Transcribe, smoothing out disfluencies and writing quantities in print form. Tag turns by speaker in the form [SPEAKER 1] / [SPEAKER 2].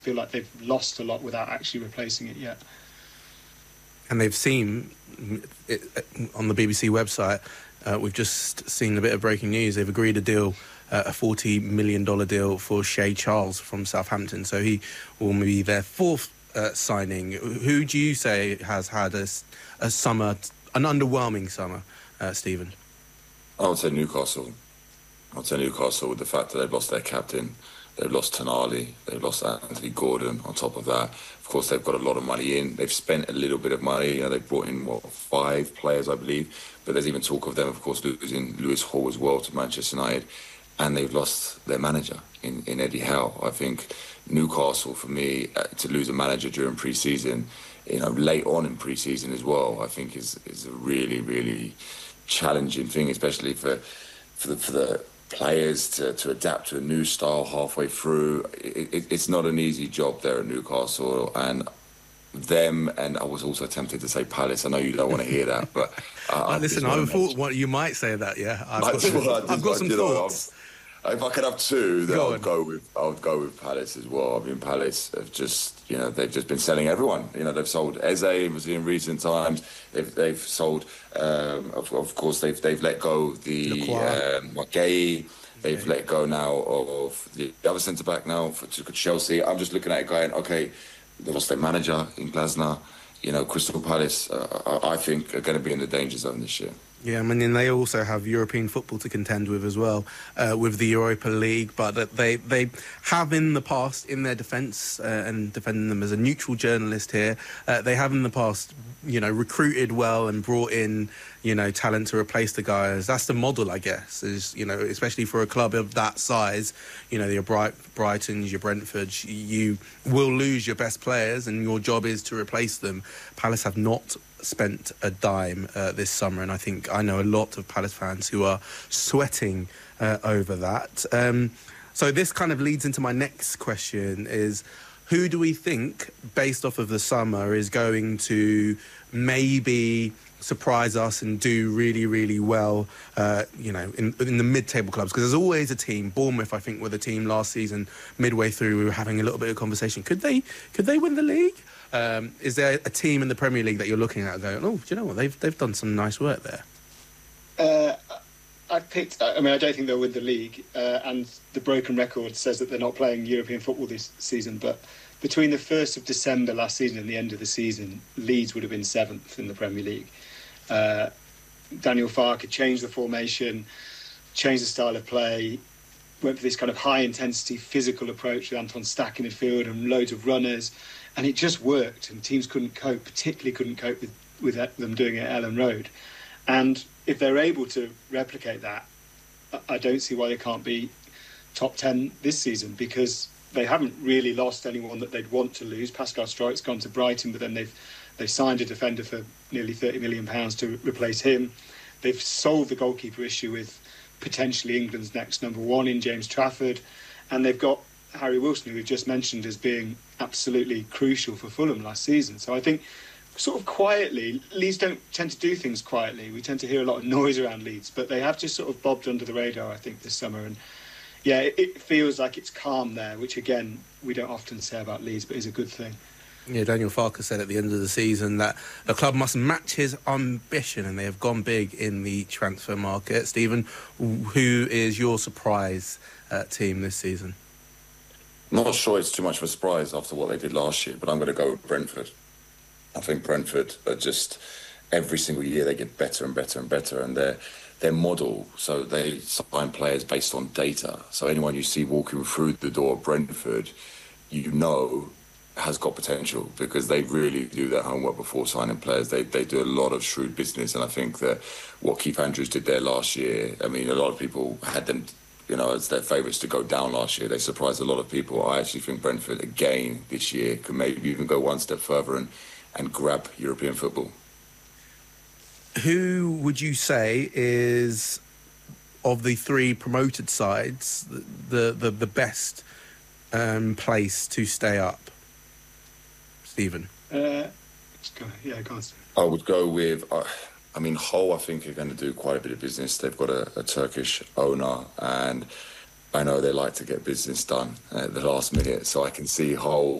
[SPEAKER 1] feel like they've lost a lot without actually replacing it yet.
[SPEAKER 2] And they've seen it, on the BBC website, we've just seen a bit of breaking news. They've agreed a deal, a $40 million deal for Shea Charles from Southampton. So he will be their fourth signing. Who do you say has had a summer, an underwhelming summer, Stephen?
[SPEAKER 3] I would say Newcastle. I'd say Newcastle, with the fact that they've lost their captain, they've lost Tonali, they've lost Anthony Gordon. On top of that, of course, they've got a lot of money in. They've spent a little bit of money. They've brought in, 5 players, I believe. But there's even talk of them, of course, losing Lewis Hall as well to Manchester United. And they've lost their manager in Eddie Howe. I think Newcastle, for me, to lose a manager during pre-season, late on in pre-season as well, I think is a really, really challenging thing, especially for the players to adapt to a new style halfway through. It's not an easy job there at Newcastle, and I was also tempted to say Palace. I know you don't want to hear that, but
[SPEAKER 2] listen, I thought you might say that. Yeah, I've got some thoughts.
[SPEAKER 3] If I could have two, then I would go with Palace as well. I mean, Palace have just, they've just been selling everyone. They've sold Eze in recent times. They've sold, of course, they've let go the Maguire. They've let go now of the other centre back now to Chelsea. I'm just looking at it going, okay, they lost their manager in Glasner. Crystal Palace, I think, are going to be in the danger zone this year.
[SPEAKER 2] Yeah, I mean, they also have European football to contend with as well, with the Europa League. But they have in the past, in their defence, and defending them as a neutral journalist here, they have in the past, recruited well and brought in, talent to replace the guys. That's the model, I guess, is, especially for a club of that size, your Brightons, your Brentfords, you will lose your best players and your job is to replace them. Palace have not spent a dime this summer, and I know a lot of Palace fans who are sweating over that. So this kind of leads into my next question is, who do we think, based off of the summer, is going to maybe surprise us and do really, really well, in the mid-table clubs? Because there's always a team. Bournemouth, I think, were the team last season. Midway through, we were having a little bit of conversation. Could they win the league? Is there a team in the Premier League that you're looking at going, oh, do you know what? They've done some nice work there.
[SPEAKER 1] I don't think they'll win the league, and the broken record says that they're not playing European football this season, but between the 1st of December last season and the end of the season, Leeds would have been 7th in the Premier League. Daniel Farke changed the formation, changed the style of play, went for this kind of high-intensity physical approach with Anton Stack in midfield and loads of runners, and it just worked, and teams particularly couldn't cope with them doing it at Ellen Road. And if they're able to replicate that, I don't see why they can't be top 10 this season, because they haven't really lost anyone that they'd want to lose. Pascal Stroik's gone to Brighton, but then they've signed a defender for nearly £30 million to replace him. They've solved the goalkeeper issue with potentially England's next number one in James Trafford, and they've got Harry Wilson, who we've just mentioned as being absolutely crucial for Fulham last season. So I think, sort of quietly, Leeds don't tend to do things quietly. We tend to hear a lot of noise around Leeds, but they have just sort of bobbed under the radar, I think, this summer. And yeah, it feels like it's calm there, which again, we don't often say about Leeds, but is a good thing.
[SPEAKER 2] Yeah, Daniel Farke said at the end of the season that the club must match his ambition, and they have gone big in the transfer market. Stephen, who is your surprise team this season?
[SPEAKER 3] Not sure it's too much of a surprise after what they did last year, but I'm going to go with Brentford. I think Brentford are just, every single year they get better and better and better, and their model, so they sign players based on data. So anyone you see walking through the door of Brentford, has got potential, because they really do their homework before signing players. They do a lot of shrewd business, and I think that what Keith Andrews did there last year, I mean, a lot of people had them, as their favourites to go down last year. They surprised a lot of people. I actually think Brentford, again, this year, could maybe even go one step further and grab European football.
[SPEAKER 2] Who would you say is, of the three promoted sides, the best place to stay up? Stephen?
[SPEAKER 1] Go on.
[SPEAKER 3] I would go with, Hull, I think, are going to do quite a bit of business. They've got a Turkish owner, and I know they like to get business done at the last minute, so I can see Hull